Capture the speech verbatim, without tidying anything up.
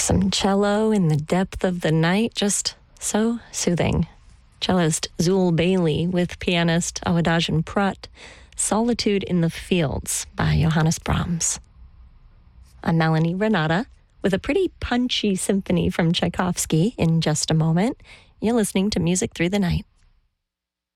Some cello in the depth of the night, just so soothing. Cellist Zul Bailey with pianist Awadagin Prutt, Solitude in the Fields by Johannes Brahms. I'm Melanie Renata with a pretty punchy symphony from Tchaikovsky in just a moment. You're listening to Music Through the Night.